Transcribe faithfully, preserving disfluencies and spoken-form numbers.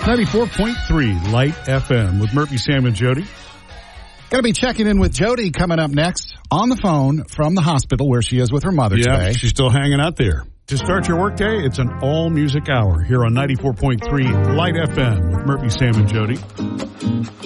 ninety-four point three Light F M with Murphy, Sam, and Jody. Going to be checking in with Jody coming up next on the phone from the hospital where she is with her mother yeah, today. She's still hanging out there. To start your workday, it's an all-music hour here on ninety-four point three Light F M with Murphy, Sam, and Jody.